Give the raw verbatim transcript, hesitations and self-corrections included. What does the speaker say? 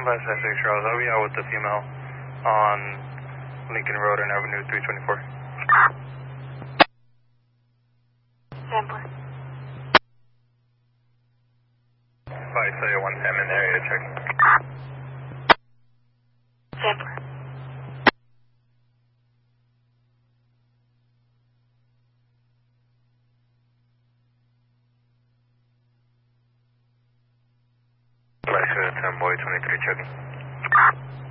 five seven six Charles, I'll be out with the female on Lincoln Road and Avenue three twenty-four. Sampler. five seven one ten in the area, check. Sampler. five seven ten boy twenty-three checking.